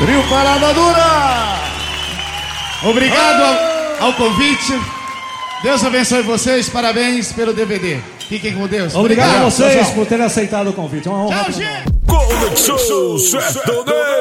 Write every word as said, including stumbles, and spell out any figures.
Trio Parada Dura! Obrigado ao, ao convite. Deus abençoe vocês, parabéns pelo D V D. Fiquem com Deus. Obrigado, Obrigado a vocês tchau. por terem aceitado o convite. É uma honra. Tchau, gente! Conexão Sertaneja.